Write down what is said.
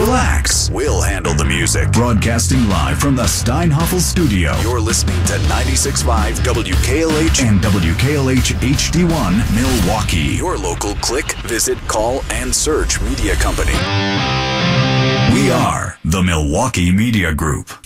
relax. We'll handle the music. Broadcasting live from the Steinhoffel studio. You're listening to 96.5 WKLH and WKLH HD1 Milwaukee. Your local click, visit, call, and search media company. We are the Milwaukee Media Group.